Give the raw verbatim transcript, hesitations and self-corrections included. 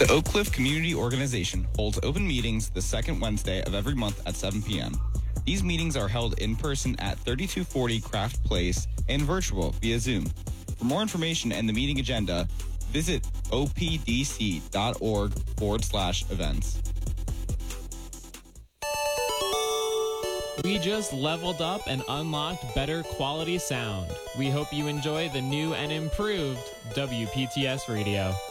The Oak Cliff Community Organization holds open meetings the second Wednesday of every month at seven p.m. These meetings are held in person at thirty-two forty Craft Place and virtual via Zoom. For more information and the meeting agenda, visit opdc.org forward slash events. We just leveled up and unlocked better quality sound. We hope you enjoy the new and improved W P T S Radio.